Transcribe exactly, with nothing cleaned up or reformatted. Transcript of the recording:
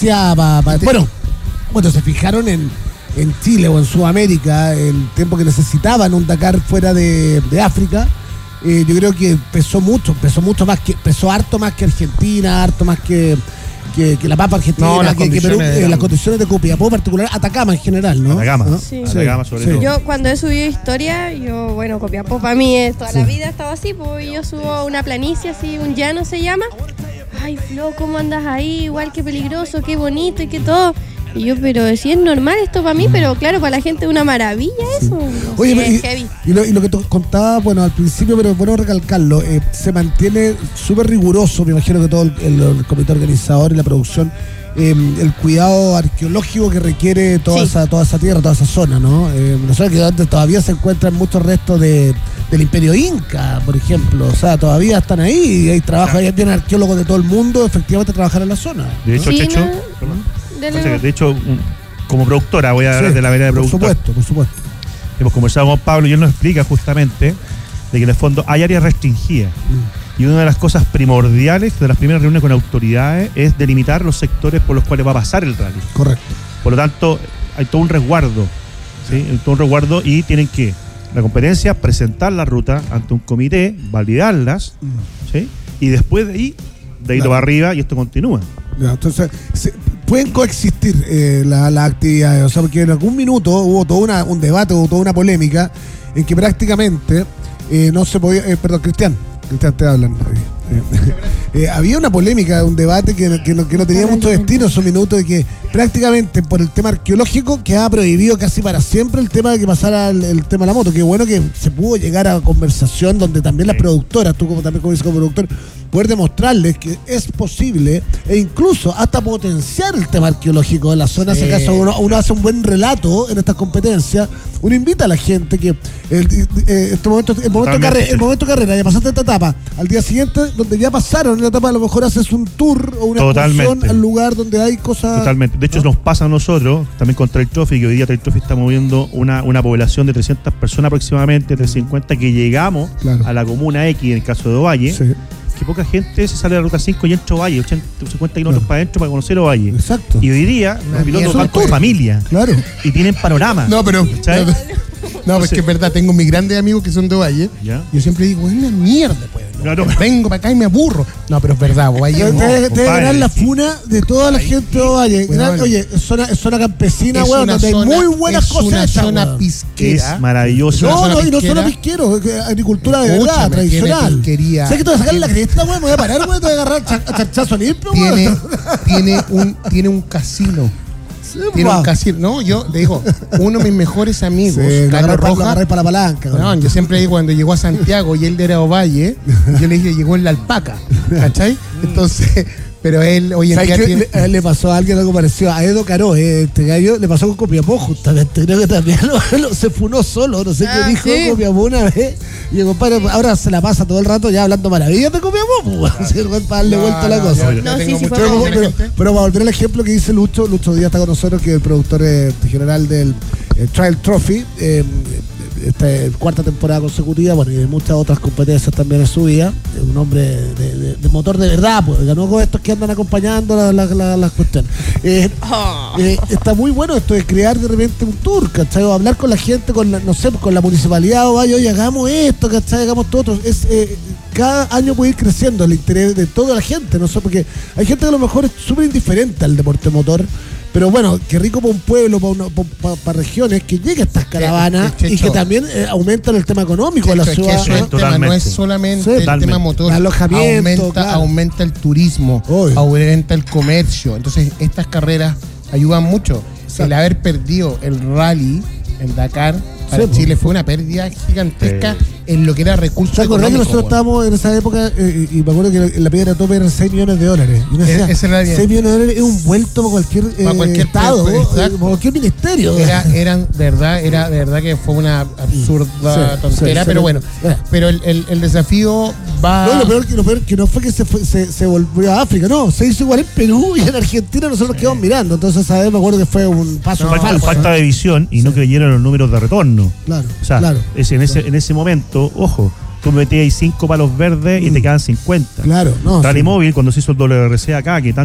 Pa, pa, bueno, bueno, se fijaron en, en Chile o en Sudamérica el tiempo que necesitaban un Dakar fuera de, de África. Eh, yo creo que pesó mucho, pesó mucho más que, pesó harto más que Argentina, harto más que, que, que la papa argentina, no, las que, que Perú, condiciones, eh, las condiciones de Copiapó, particular, Atacama en general, ¿no? Atacama, ¿no? Sí. Atacama sobre Sí. todo. Yo cuando he subido historia, yo, bueno, Copiapó para mí es toda Sí. la vida, he estado así, pues yo subo una planicie así, un llano se llama. Ay, Flo, ¿cómo andas ahí? Igual que peligroso, qué bonito y qué todo. Y yo, pero si es normal esto para mí, pero claro, para la gente es una maravilla eso. Oye, Sí, pero es heavy. y, y, lo, y lo que tú contabas, bueno, al principio, pero es bueno recalcarlo, eh, se mantiene súper riguroso, me imagino que todo el, el, el comité organizador y la producción, eh, el cuidado arqueológico que requiere toda, Sí. esa, toda esa tierra, toda esa zona, ¿no? Eh, nosotros que donde todavía se encuentran muchos restos de, del Imperio Inca, por ejemplo, o sea, todavía están ahí, y hay trabajo, ahí vienen arqueólogos de todo el mundo, efectivamente, a trabajar en la zona. De hecho, Sí, Checho, no, perdón. Dele- de hecho, un- como productora, voy a hablar Sí, de la manera de por productor. supuesto, por supuesto. Hemos conversado con Pablo y él nos explica justamente de que en el fondo hay áreas restringidas. Y una de las cosas primordiales de las primeras reuniones con autoridades es delimitar los sectores por los cuales va a pasar el rally. Correcto. Por lo tanto, hay todo un resguardo, ¿sí? Hay todo un resguardo y tienen que, la competencia, presentar la ruta ante un comité, validarlas, ¿sí? Y después de ahí, de ahí Claro. lo va arriba y esto continúa. Ya, entonces, se- pueden coexistir eh, las la actividades, o sea, porque en algún minuto hubo todo una, un debate, hubo toda una polémica en que prácticamente eh, no se podía, eh, perdón, Cristian, Cristian te hablan. Eh, eh, había una polémica, un debate que, que, no, que no tenía mucho destino en su minuto, de que prácticamente por el tema arqueológico quedaba prohibido casi para siempre el tema de que pasara el, el tema de la moto. Qué bueno que se pudo llegar a conversación donde también las Sí. productoras, tú como también como dices como productor, poder demostrarles que es posible e incluso hasta potenciar el tema arqueológico de la zona. Sí. Si acaso uno, uno hace un buen relato en estas competencias, uno invita a la gente que el, eh, este momento, el, momento de Totalmente. carrera, el momento de carrera, ya pasaste esta etapa, al día siguiente, donde ya pasaron la etapa, a lo mejor haces un tour o una Totalmente. excursión al lugar donde hay cosas. Totalmente. De hecho, ¿no? nos pasa a nosotros, también con Trail Trophy, que hoy día Trail Trophy está moviendo una, una población de trescientas personas aproximadamente, trescientos cincuenta, que llegamos Claro. a la comuna X, en el caso de Ovalle, Sí, que poca gente se sale de la ruta cinco y entra a Ovalle, ochenta, cincuenta kilómetros Claro. para adentro para conocer Ovalle. exacto. Y hoy día Una los pilotos mierda, van con pues. familia Claro. y tienen panorama. No, pero. ¿Cachai? No, pues que es verdad, tengo mis grandes amigos que son de Valle. ¿Ya? Yo siempre digo, es una mierda, pues. no, Claro. Vengo para acá y me aburro. No, pero es verdad, Valle. Te no, debe debe compadre, ganar la sí. funa de toda la gente de Ovalle. Bueno, Gran- Oye, es zona, es zona campesina, es weón, una donde hay zona- muy buenas es una cosechas, zona weón. pisquera. Es maravilloso. una No, zona no, y no pisquera. solo pisquero, es que agricultura de verdad, Escúchame, tradicional. tiene pisquería. ¿Sabes que te vas a sacar la cresta, weón? Me voy a parar, weón, te voy a agarrar cha- a charchazo limpio, Tiene, weón. tiene, un, tiene un casino. Tiene pa. un casino. No, yo le digo, uno de mis mejores amigos, Sí, lo Carlos agarré pa- lo Rojas. agarré para la palanca. No, weón. yo siempre digo, cuando llegó a Santiago y él era Ovalle, yo le dije, llegó en la alpaca. ¿Cachai? Entonces, pero él hoy en ¿Sabes día qué? tiene. Le, a él le pasó a alguien algo parecido a Edo Caro, eh, este gallo, le pasó con Copiapó justamente, creo que también lo- lo- se funó solo, no sé Ah, qué dijo sí. Copiapó una vez, y el compadre ahora se la pasa todo el rato ya hablando maravillas de Copiapó, pues, así, el weón, para darle No, vuelta a la no, cosa. yo- No, yo sí, tengo sí, mucho fue Pero, como- de la pero, gente. pero para volver al ejemplo que dice Lucho, Lucho Díaz está con nosotros, que es el productor eh, general del eh, Trail Trophy, eh, esta es cuarta temporada consecutiva, bueno, y de muchas otras competencias también en su vida, es un hombre de, de- de motor de verdad, pues, ganó con estos que andan acompañando la- la- la- las cuestiones. Eh, Oh. eh, está muy bueno esto de crear de repente un tour, ¿cachai? O hablar con la gente, con la, no sé, con la municipalidad, o vaya, oye, hagamos esto, ¿cachai? Hagamos todo otro. Es, eh, cada año puede ir creciendo el interés de toda la gente, no sé, porque hay gente que a lo mejor es súper indiferente al deporte motor. Pero bueno, qué rico para un pueblo, para regiones, que llegue a estas caravanas Checho. y que también eh, aumentan el tema económico de la Checho, es que ciudad. eso es ¿no? el tema, no Totalmente. es solamente Sí, el totalmente. tema motor. Alojamiento, aumenta, claro. aumenta el turismo, Obvio. aumenta el comercio. Entonces, estas carreras ayudan mucho. Exacto. El haber perdido el rally, el Dakar, para Sí, po. Chile fue una pérdida gigantesca Sí. en lo que era recursos ¿Te acordás que económicos, nosotros estábamos en esa época eh, y me acuerdo que la piedra tope eran seis millones de dólares? Y uno decía, E- esa era la- seis millones de dólares es un vuelto para cualquier, eh, Para cualquier estado, pre- eh, exacto. para cualquier ministerio. Era, eran, de verdad, era de verdad que fue una absurda Sí, tontera, sí, pero sí. bueno, Eh. pero el, el, el desafío va. No, y lo peor, que- lo peor que no fue que se, fue- se, se volvió a África, no, se hizo igual en Perú y en Argentina nosotros quedamos mirando. Entonces, esa vez me acuerdo que fue un paso No, falta, falso. falta de visión y no creyeron en los números de retorno. Claro, O sea, claro. es en, ese, en ese momento, ojo, tú metías ahí cinco palos verdes y te quedan cincuenta. Claro, no. Rally sí. Móvil, cuando se hizo el W R C acá, que